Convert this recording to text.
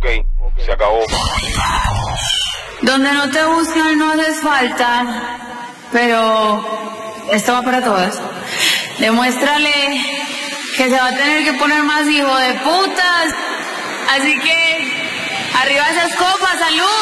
Ok, se acabó. Donde no te buscan no haces falta, pero esto va para todas. Demuéstrale que se va a tener que poner más hijo de putas. Así que, arriba esas copas, salud.